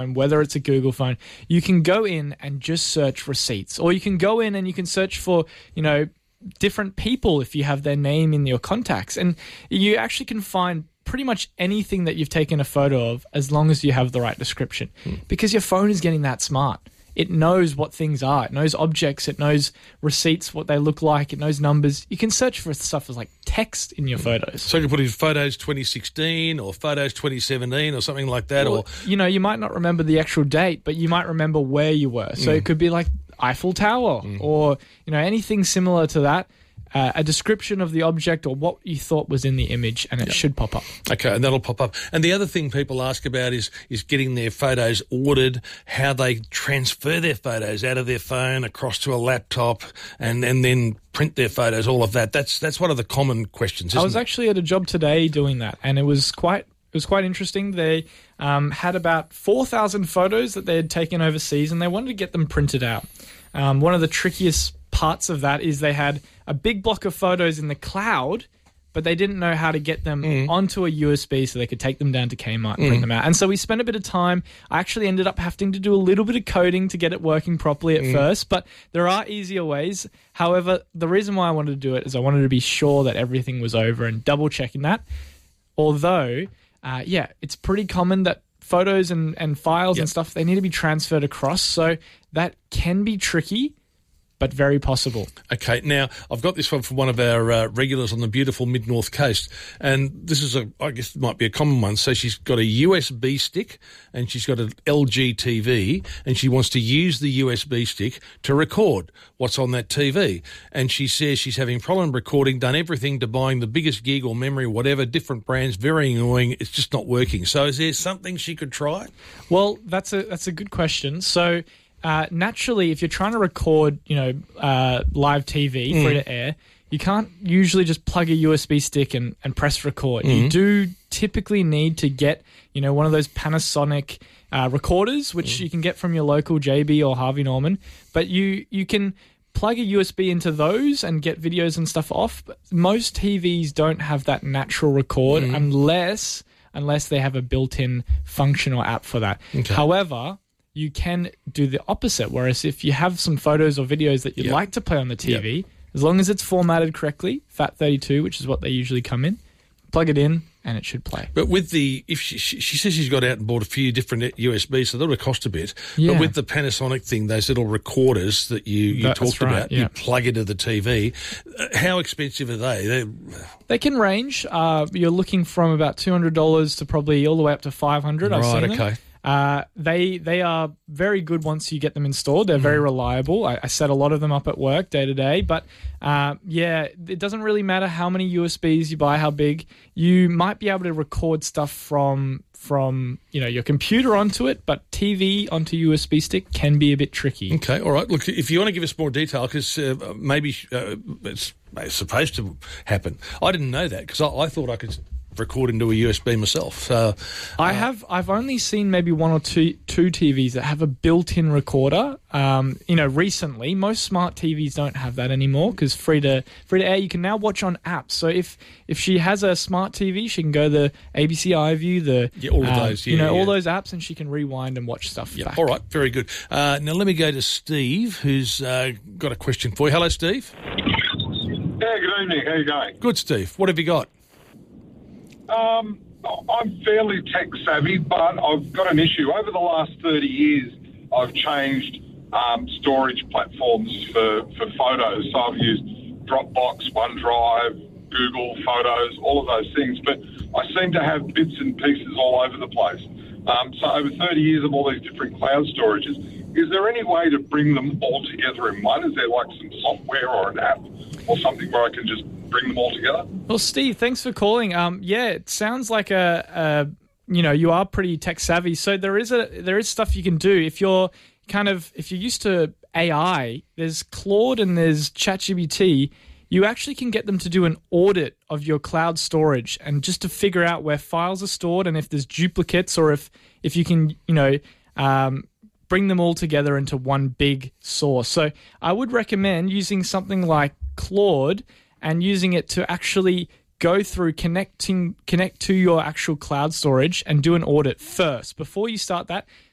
whether it's a Google phone, you can go in and just search receipts, or you can go in and you can search for, different people if you have their name in your contacts, and you actually can find pretty much anything that you've taken a photo of as long as you have the right description, because your phone is getting that smart. It knows what things are. It knows objects. It knows receipts, what they look like. It knows numbers. You can search for stuff as like text in your photos. So you can put in photos 2016 or photos 2017 or something like that. Or you might not remember the actual date, but you might remember where you were. So it could be like Eiffel Tower or, anything similar to that. A description of the object or what you thought was in the image, and it should pop up. Okay, and that'll pop up. And the other thing people ask about is getting their photos ordered, how they transfer their photos out of their phone across to a laptop and then print their photos, all of that. That's one of the common questions, isn't it? I was actually at a job today doing that, and it was quite interesting. They had about 4,000 photos that they had taken overseas, and they wanted to get them printed out. One of the trickiest parts of that is they had a big block of photos in the cloud, but they didn't know how to get them onto a USB so they could take them down to Kmart and print them out. And so we spent a bit of time. I actually ended up having to do a little bit of coding to get it working properly at first, but there are easier ways. However, the reason why I wanted to do it is I wanted to be sure that everything was over and double-checking that. Although, it's pretty common that photos and files and stuff, they need to be transferred across, so that can be tricky, but very possible. Okay, now, I've got this one from one of our regulars on the beautiful mid-north coast, and this is, I guess it might be a common one. So she's got a USB stick, and she's got an LG TV, and she wants to use the USB stick to record what's on that TV. And she says she's having problem recording, done everything to buying the biggest gig or memory, whatever, different brands, very annoying, it's just not working. So is there something she could try? Well, that's a good question. So naturally, if you're trying to record, live TV free to air, you can't usually just plug a USB stick and press record. You do typically need to get, one of those Panasonic recorders, which you can get from your local JB or Harvey Norman. But you can plug a USB into those and get videos and stuff off. But most TVs don't have that natural record unless they have a built-in function or app for that. Okay. However, you can do the opposite, whereas if you have some photos or videos that you'd like to play on the TV, as long as it's formatted correctly, FAT32, which is what they usually come in, plug it in and it should play. But with if she says she's got out and bought a few different USBs, so that'll cost a bit. Yeah. But with the Panasonic thing, those little recorders that you talked about, you plug into the TV. How expensive are they? They can range. You're looking from about $200 to probably all the way up to $500. I've seen them. They are very good once you get them installed. They're very reliable. I set a lot of them up at work day to day, but it doesn't really matter how many USBs you buy, how big. You might be able to record stuff from your computer onto it, but TV onto USB stick can be a bit tricky. Okay, all right. Look, if you want to give us more detail, because maybe it's supposed to happen. I didn't know that because I thought I could record into a USB myself. So I've only seen maybe one or two TVs that have a built-in recorder. Recently, most smart TVs don't have that anymore because free to air, you can now watch on apps. So if she has a smart TV, she can go the ABC iView, all of those, all those apps, and she can rewind and watch stuff back. All right, very good. Now let me go to Steve, who's got a question for you. Hello, Steve. Yeah, good evening. How are you going? Good, Steve. What have you got? I'm fairly tech savvy, but I've got an issue. Over the last 30 years, I've changed storage platforms for photos. So I've used Dropbox, OneDrive, Google Photos, all of those things. But I seem to have bits and pieces all over the place. So over 30 years of all these different cloud storages, is there any way to bring them all together in one? Is there like some software or an app or something where I can just bring them all together? Well, Steve, thanks for calling. It sounds like you are pretty tech savvy. So there is stuff you can do if you're used to AI. There's Claude and there's ChatGPT. You actually can get them to do an audit of your cloud storage and just to figure out where files are stored and if there's duplicates or if you can bring them all together into one big source. So I would recommend using something like Claude and using it to actually go through connect to your actual cloud storage and do an audit first. Before you start that,